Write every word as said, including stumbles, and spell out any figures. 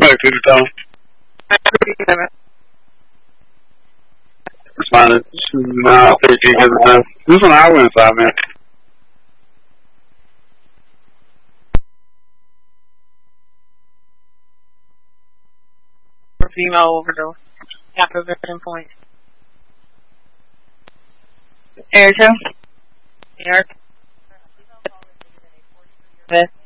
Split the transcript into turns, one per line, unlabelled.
to the tone. Responded. No, I think he gets enough. This one I went inside, man.
Female overdose. After the point. Erica? Erica?